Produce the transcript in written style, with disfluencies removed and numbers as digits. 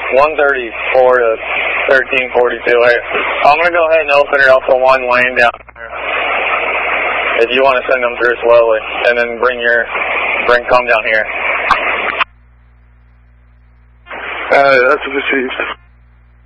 134 to 1342. I'm going to go ahead and open it up for one lane down there. If you want to send them through slowly, and then come down here. That's received.